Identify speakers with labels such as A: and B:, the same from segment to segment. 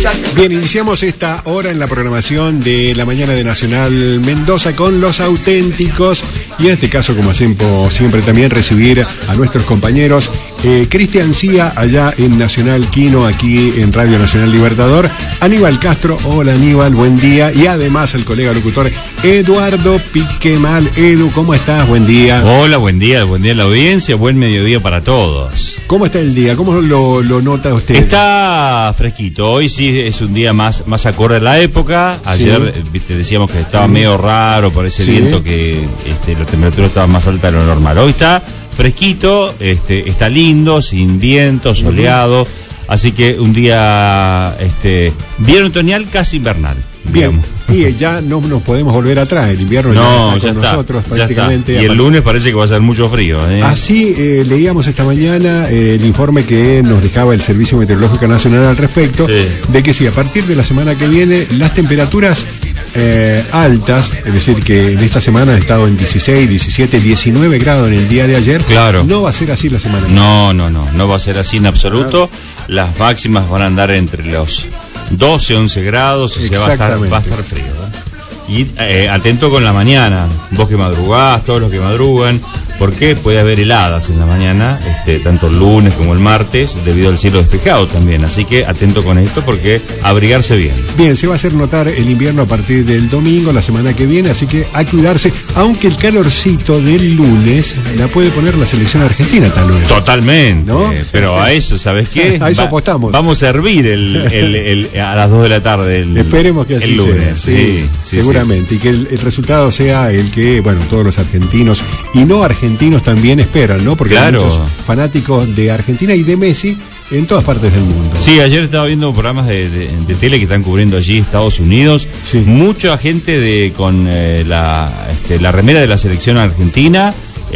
A: Bien, iniciamos esta hora en la programación de la mañana de Nacional Mendoza con Los Auténticos y en este caso, como hacemos siempre, también recibir a nuestros compañeros Cristian Cía allá en Nacional Quino, aquí en Radio Nacional Libertador, Aníbal Castro, hola Aníbal, buen día, y además el colega locutor Eduardo Piquemal. Edu, ¿cómo estás? Buen día.
B: Hola, buen día a la audiencia, buen mediodía para todos.
A: ¿Cómo está el día? ¿Cómo lo nota usted?
B: Está fresquito, hoy sí es un día más acorde a la época. Ayer decíamos que estaba medio raro por ese viento que la temperatura estaba más alta de lo normal. Hoy está fresquito, está lindo, sin viento, soleado, así que un día bien otoñal, casi invernal.
A: Bien, y ya no nos podemos volver atrás, el invierno ya está con nosotros prácticamente.
B: Y el lunes parece que va a ser mucho frío.
A: Así leíamos esta mañana el informe que nos dejaba el Servicio Meteorológico Nacional al respecto, de que sí, a partir de la semana que viene las temperaturas altas, es decir, que en esta semana han estado en 16, 17, 19 grados en el día de ayer. Claro. No va a ser así la semana.
B: No va a ser así en absoluto. Las máximas van a andar entre los 12, 11 grados, o sea, va a estar frío. Y atento con la mañana, vos que madrugás, todos los que madrugan, porque puede haber heladas en la mañana, tanto el lunes como el martes, debido al cielo despejado también. Así que atento con esto, porque abrigarse bien.
A: Bien, se va a hacer notar el invierno a partir del domingo, la semana que viene, así que a cuidarse, aunque el calorcito del lunes la puede poner la selección argentina tal vez.
B: Totalmente, ¿no? Pero a eso, ¿sabes qué?
A: A eso apostamos.
B: Vamos a hervir a las 2 de la tarde
A: Esperemos que así
B: el lunes.
A: Sea. Sí, seguramente. Y que el resultado sea el que, bueno, todos los argentinos y no argentinos también esperan, ¿no? Porque hay muchos fanáticos de Argentina y de Messi en todas partes del mundo.
B: Sí, ayer estaba viendo programas de tele que están cubriendo allí Estados Unidos. Sí. Mucha gente con la remera de la selección argentina,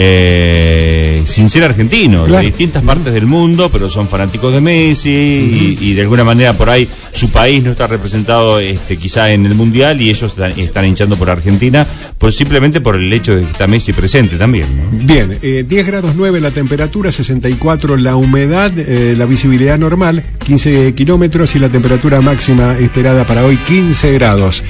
B: sin ser argentino, de distintas partes del mundo, pero son fanáticos de Messi y de alguna manera por ahí su país no está representado quizá en el Mundial y ellos están hinchando por Argentina simplemente por el hecho de que está Messi presente también, ¿no?
A: Bien, 10 grados 9 la temperatura, 64 la humedad, la visibilidad normal, 15 kilómetros y la temperatura máxima esperada para hoy 15 grados.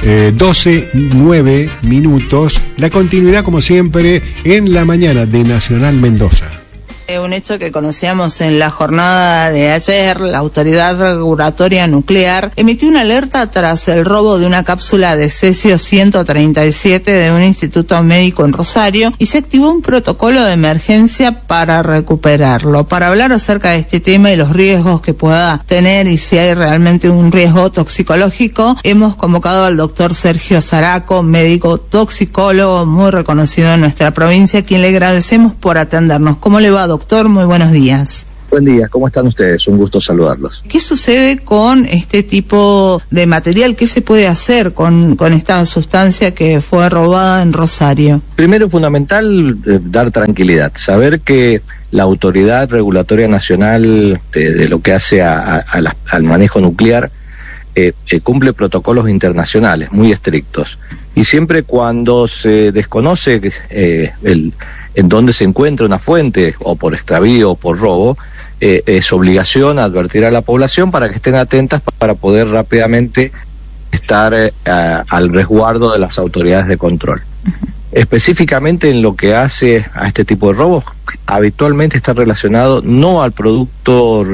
A: 12:09 minutos, la continuidad como siempre en la mañana de Nacional Mendoza.
C: Un hecho que conocíamos en la jornada de ayer, la Autoridad Regulatoria Nuclear emitió una alerta tras el robo de una cápsula de cesio 137 de un instituto médico en Rosario y se activó un protocolo de emergencia para recuperarlo. Para hablar acerca de este tema y los riesgos que pueda tener y si hay realmente un riesgo toxicológico, hemos convocado al doctor Sergio Zaraco, médico toxicólogo muy reconocido en nuestra provincia, a quien le agradecemos por atendernos. ¿Cómo le va, doctor? Muy buenos días.
D: Buen día, ¿cómo están ustedes? Un gusto saludarlos.
C: ¿Qué sucede con este tipo de material? ¿Qué se puede hacer con esta sustancia que fue robada en Rosario?
D: Primero, fundamental, dar tranquilidad, saber que la Autoridad Regulatoria Nacional de lo que hace al manejo nuclear cumple protocolos internacionales muy estrictos y siempre cuando se desconoce en dónde se encuentra una fuente, o por extravío o por robo, es obligación advertir a la población para que estén atentas para poder rápidamente estar al resguardo de las autoridades de control. Específicamente en lo que hace a este tipo de robos, habitualmente está relacionado no al producto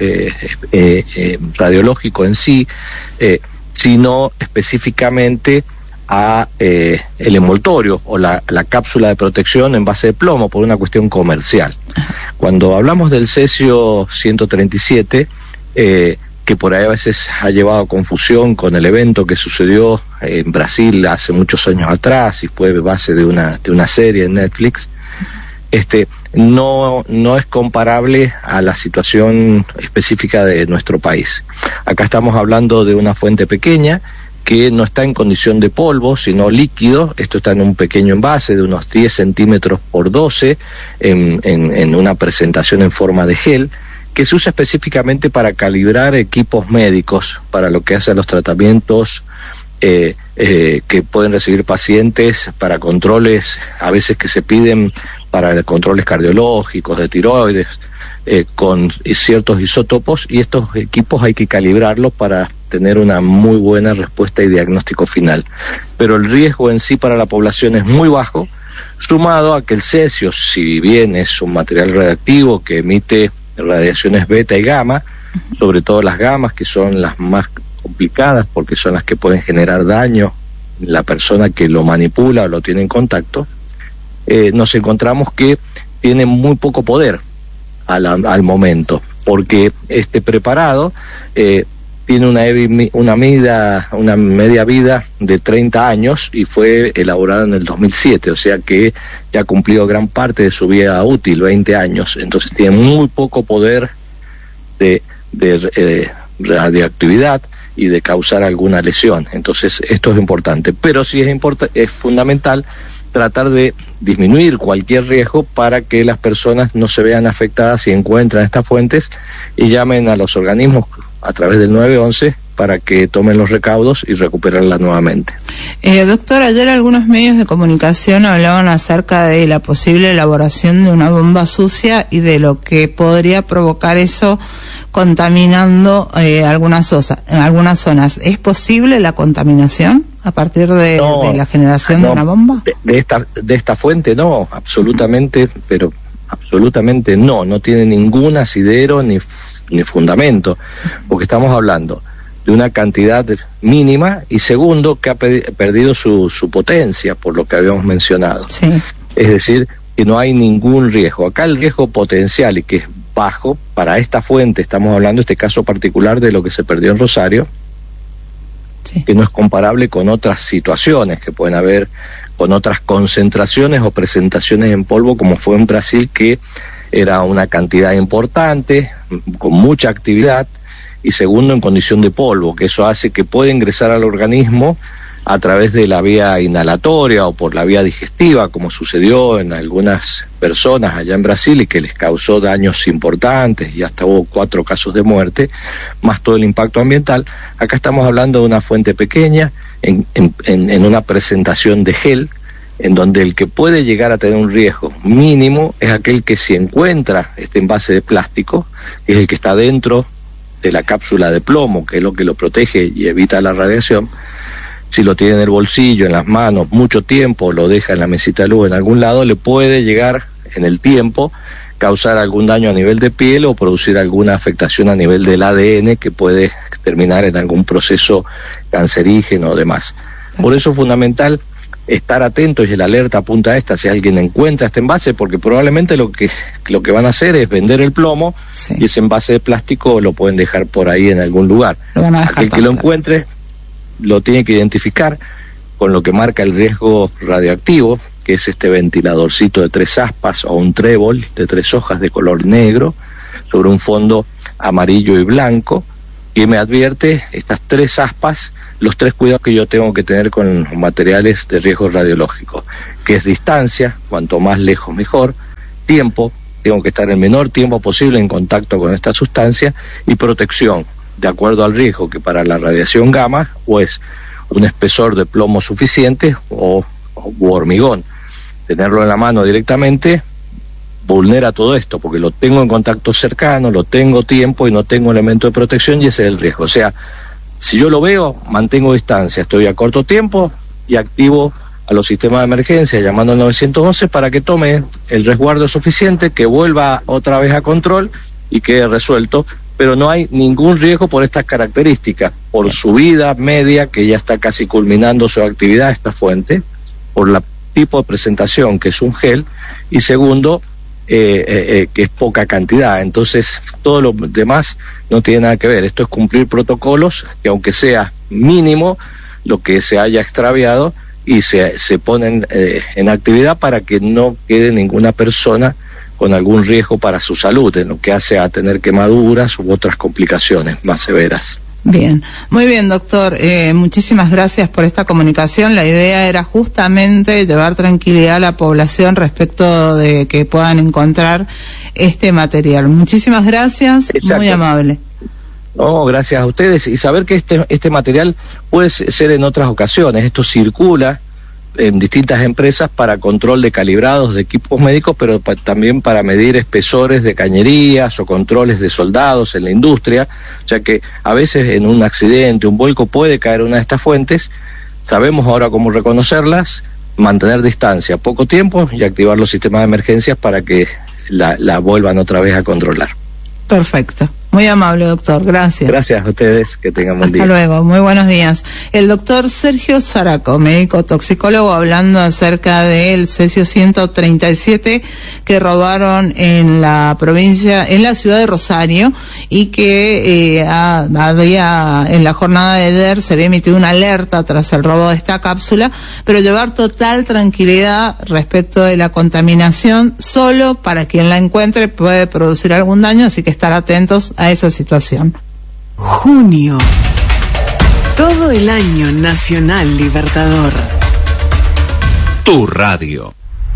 D: radiológico en sí, sino específicamente a el envoltorio o la cápsula de protección en base de plomo por una cuestión comercial. Cuando hablamos del cesio 137, que por ahí a veces ha llevado a confusión con el evento que sucedió en Brasil hace muchos años atrás y fue base de una serie en Netflix, no es comparable a la situación específica de nuestro país. Acá estamos hablando de una fuente pequeña que no está en condición de polvo, sino líquido. Esto está en un pequeño envase de unos 10 centímetros por 12, en una presentación en forma de gel, que se usa específicamente para calibrar equipos médicos, para lo que hace a los tratamientos que pueden recibir pacientes para controles, a veces que se piden para controles cardiológicos, de tiroides, con ciertos isótopos, y estos equipos hay que calibrarlos para tener una muy buena respuesta y diagnóstico final. Pero el riesgo en sí para la población es muy bajo, sumado a que el cesio, si bien es un material radiactivo que emite radiaciones beta y gamma, sobre todo las gamas, que son las más complicadas porque son las que pueden generar daño en la persona que lo manipula o lo tiene en contacto, nos encontramos que tiene muy poco poder al momento, porque este preparado tiene una media vida de 30 años y fue elaborado en el 2007, o sea que ya ha cumplido gran parte de su vida útil, 20 años, entonces tiene muy poco poder de radioactividad y de causar alguna lesión. Entonces esto es importante, pero sí es fundamental tratar de disminuir cualquier riesgo para que las personas no se vean afectadas si encuentran estas fuentes y llamen a los organismos a través del 911 para que tomen los recaudos y recuperarla nuevamente.
C: Doctor, ayer algunos medios de comunicación hablaban acerca de la posible elaboración de una bomba sucia y de lo que podría provocar eso contaminando algunas zonas. ¿Es posible la contaminación a partir de la generación de una bomba?
D: De esta fuente no, absolutamente, pero absolutamente no tiene ningún asidero ni fundamento, porque estamos hablando de una cantidad mínima y segundo que ha perdido su potencia, por lo que habíamos mencionado.
C: Sí.
D: Es decir, que no hay ningún riesgo. Acá el riesgo potencial, y que es bajo, para esta fuente, estamos hablando este caso particular de lo que se perdió en Rosario, sí, que no es comparable con otras situaciones que pueden haber, con otras concentraciones o presentaciones en polvo, como fue en Brasil, que era una cantidad importante, con mucha actividad, y segundo en condición de polvo, que eso hace que pueda ingresar al organismo a través de la vía inhalatoria o por la vía digestiva, como sucedió en algunas personas allá en Brasil y que les causó daños importantes y hasta hubo 4 casos de muerte, más todo el impacto ambiental. Acá estamos hablando de una fuente pequeña, en una presentación de gel, en donde el que puede llegar a tener un riesgo mínimo es aquel que si encuentra este envase de plástico, que es el que está dentro de la cápsula de plomo, que es lo que lo protege y evita la radiación. Si lo tiene en el bolsillo, en las manos, mucho tiempo, lo deja en la mesita de luz en algún lado, le puede llegar en el tiempo causar algún daño a nivel de piel o producir alguna afectación a nivel del ADN que puede terminar en algún proceso cancerígeno o demás. Por eso es fundamental estar atentos, y la alerta apunta a esta, si alguien encuentra este envase, porque probablemente lo que van a hacer es vender el plomo, sí, y ese envase de plástico lo pueden dejar por ahí en algún lugar. Aquel que lo encuentre lo tiene que identificar con lo que marca el riesgo radioactivo, que es este ventiladorcito de 3 aspas o un trébol de 3 hojas de color negro sobre un fondo amarillo y blanco, y me advierte estas 3 aspas, los 3 cuidados que yo tengo que tener con los materiales de riesgo radiológico, que es distancia, cuanto más lejos mejor, tiempo, tengo que estar el menor tiempo posible en contacto con esta sustancia, y protección, de acuerdo al riesgo, que para la radiación gamma o es un espesor de plomo suficiente u hormigón. Tenerlo en la mano directamente vulnera todo esto, porque lo tengo en contacto cercano, lo tengo tiempo y no tengo elemento de protección, y ese es el riesgo. O sea, si yo lo veo, mantengo distancia, estoy a corto tiempo y activo a los sistemas de emergencia llamando al 911 para que tome el resguardo suficiente, que vuelva otra vez a control y quede resuelto, pero no hay ningún riesgo por estas características, por su vida media, que ya está casi culminando su actividad esta fuente, por la tipo de presentación, que es un gel, y segundo, que es poca cantidad. Entonces todo lo demás no tiene nada que ver. Esto es cumplir protocolos que, aunque sea mínimo lo que se haya extraviado, y se ponen en actividad para que no quede ninguna persona con algún riesgo para su salud, en lo que hace a tener quemaduras u otras complicaciones más severas.
C: Bien, muy bien, doctor. Muchísimas gracias por esta comunicación. La idea era justamente llevar tranquilidad a la población respecto de que puedan encontrar este material. Muchísimas gracias. Exacto. Muy amable.
D: No, gracias a ustedes, y saber que este material puede ser en otras ocasiones. Esto circula en distintas empresas para control de calibrados de equipos médicos, pero también para medir espesores de cañerías o controles de soldados en la industria. O sea que a veces en un accidente, un vuelco, puede caer una de estas fuentes. Sabemos ahora cómo reconocerlas, mantener distancia, poco tiempo, y activar los sistemas de emergencias para que la vuelvan otra vez a controlar.
C: Perfecto. Muy amable, doctor. Gracias.
D: Gracias a ustedes. Que tengan buen día.
C: Hasta luego. Muy buenos días. El doctor Sergio Zaraco, médico toxicólogo, hablando acerca del cesio 137 que robaron en la provincia, en la ciudad de Rosario, y que en la jornada de ayer se había emitido una alerta tras el robo de esta cápsula, pero llevar total tranquilidad respecto de la contaminación. Solo para quien la encuentre puede producir algún daño, así que estar atentos a esa situación.
E: Junio. Todo el año Nacional Libertador.
F: Tu radio.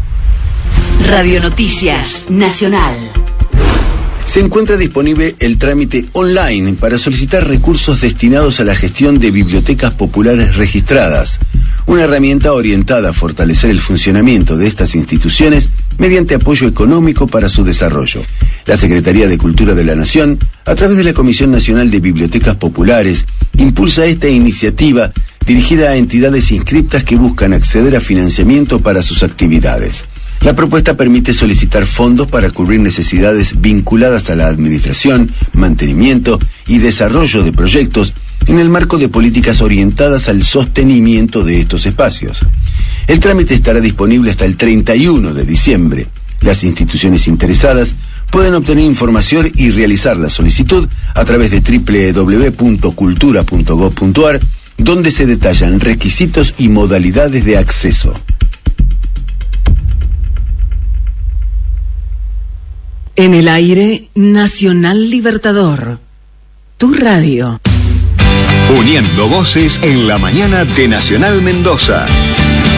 G: Radio Noticias Nacional.
F: Se encuentra disponible el trámite online para solicitar recursos destinados a la gestión de bibliotecas populares registradas, una herramienta orientada a fortalecer el funcionamiento de estas instituciones mediante apoyo económico para su desarrollo. La Secretaría de Cultura de la Nación, a través de la Comisión Nacional de Bibliotecas Populares, impulsa esta iniciativa dirigida a entidades inscriptas que buscan acceder a financiamiento para sus actividades. La propuesta permite solicitar fondos para cubrir necesidades vinculadas a la administración, mantenimiento y desarrollo de proyectos en el marco de políticas orientadas al sostenimiento de estos espacios. El trámite estará disponible hasta el 31 de diciembre. Las instituciones interesadas pueden obtener información y realizar la solicitud a través de www.cultura.gov.ar, donde se detallan requisitos y modalidades de acceso.
E: En el aire, Nacional Libertador. Tu radio.
H: Uniendo voces en la mañana de Nacional Mendoza.